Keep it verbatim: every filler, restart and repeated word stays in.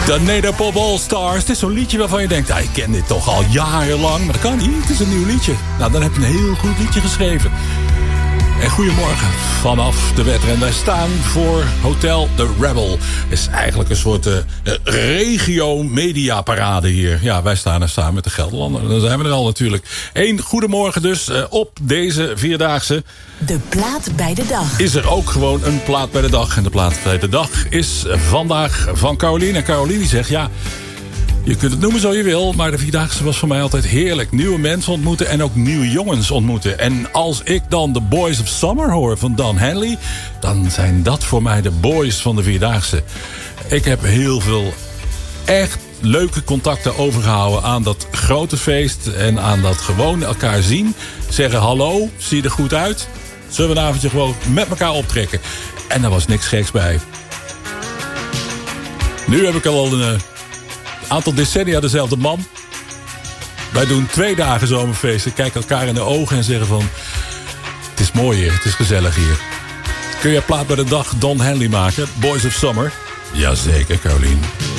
De Nederpop All Stars. Het is zo'n liedje waarvan je denkt, ah, ik ken dit toch al jarenlang. Maar dat kan niet, het is een nieuw liedje. Nou, dan heb je een heel goed liedje geschreven. En goedemorgen vanaf de wedren. Wij staan voor Hotel The Rebel. Het is eigenlijk een soort uh, regio-media-parade hier. Ja, wij staan er samen met de Gelderlander. Dan zijn we er al natuurlijk. Eén goedemorgen dus uh, op deze Vierdaagse. De plaat bij de dag. Is er ook gewoon een plaat bij de dag. En de plaat bij de dag is vandaag van Caroline. En Caroline zegt, ja, je kunt het noemen zo je wil, maar de Vierdaagse was voor mij altijd heerlijk. Nieuwe mensen ontmoeten en ook nieuwe jongens ontmoeten. En als ik dan de Boys of Summer hoor van Don Henley, dan zijn dat voor mij de boys van de Vierdaagse. Ik heb heel veel echt leuke contacten overgehouden aan dat grote feest en aan dat gewoon elkaar zien. Zeggen hallo, zie je er goed uit? Zullen we een avondje gewoon met elkaar optrekken? En daar was niks geks bij. Nu heb ik al een aantal decennia dezelfde man. Wij doen twee dagen zomerfeesten, kijken elkaar in de ogen en zeggen van, het is mooi hier, het is gezellig hier. Kun je plaat bij de dag Don Henley maken, Boys of Summer? Jazeker, Caroline.